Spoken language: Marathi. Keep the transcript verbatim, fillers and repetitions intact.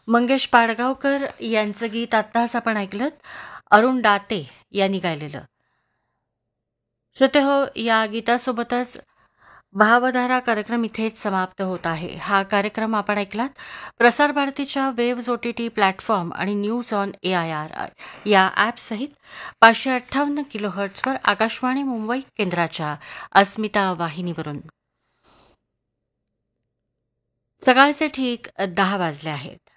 मंगेश पाडगावकर यांचं गीत आत्ताच आपण ऐकलं. अरुण दाते यांनी गायलेलं. श्रोते हो, या गीतासोबतच भावधारा कार्यक्रम इथेच समाप्त होत आहे. हा कार्यक्रम आपण ऐकलात प्रसार भारतीच्या waves O T T platform आणि news on A I R या ॲपसहित पाचशे अठ्ठावन्न किलो हर्ट्सवर आकाशवाणी मुंबई केंद्राच्या अस्मिता वाहिनीवरून. सकाळचे ठीक दहा वाजले आहेत.